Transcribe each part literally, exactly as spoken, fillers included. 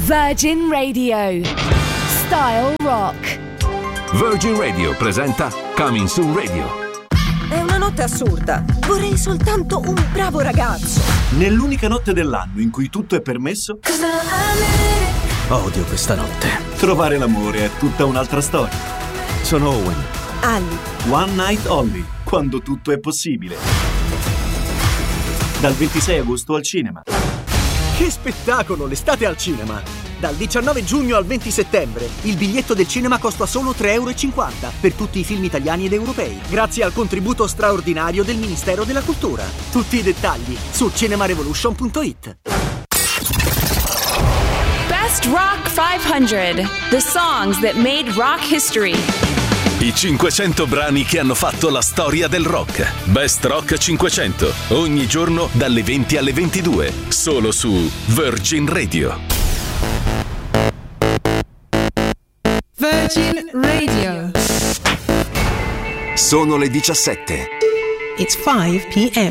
Virgin Radio. Style Rock. Virgin Radio presenta Coming Soon Radio. È una notte assurda. Vorrei soltanto un bravo ragazzo. Nell'unica notte dell'anno in cui tutto è permesso. Odio questa notte. Trovare l'amore è tutta un'altra storia. Sono Owen. Ali. One Night Only, quando tutto è possibile. Dal ventisei agosto al cinema. Che spettacolo, l'estate al cinema! Dal diciannove giugno al venti settembre il biglietto del cinema costa solo tre e cinquanta euro per tutti i film italiani ed europei, grazie al contributo straordinario del Ministero della Cultura. Tutti i dettagli su cinemarevolution punto it. Best Rock cinquecento. The songs that made rock history. I cinquecento brani che hanno fatto la storia del rock. Best Rock cinquecento. Ogni giorno dalle venti alle ventidue. Solo su Virgin Radio. Virgin Radio. Sono le diciassette. It's five p.m.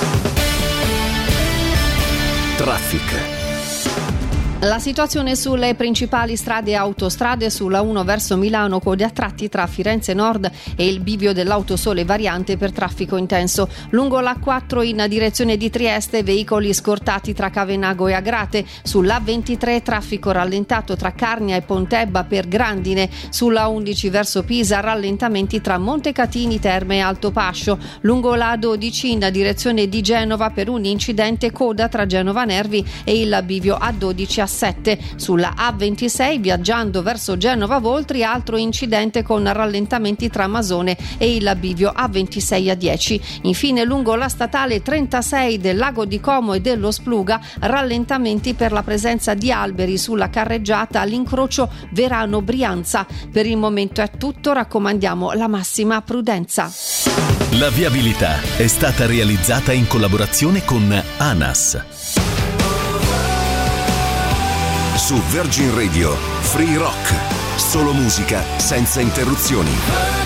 Traffic. La situazione sulle principali strade e autostrade: sulla uno verso Milano code a tratti tra Firenze Nord e il bivio dell'Autosole variante per traffico intenso. Lungo l'A quattro in direzione di Trieste veicoli scortati tra Cavenago e Agrate. Sull'A ventitré traffico rallentato tra Carnia e Pontebba per grandine. Sulla undici verso Pisa rallentamenti tra Montecatini Terme e Altopascio. Lungo la A dodici in direzione di Genova per un incidente coda tra Genova Nervi e il bivio A dodici a sette. Sulla A ventisei viaggiando verso Genova Voltri altro incidente con rallentamenti tra Masone e il bivio A ventisei a dieci. Infine lungo la statale trentasei del Lago di Como e dello Spluga rallentamenti per la presenza di alberi sulla carreggiata all'incrocio Verano-Brianza. Per il momento è tutto, raccomandiamo la massima prudenza. La viabilità è stata realizzata in collaborazione con ANAS. Su Virgin Radio, Free Rock. Solo musica senza interruzioni.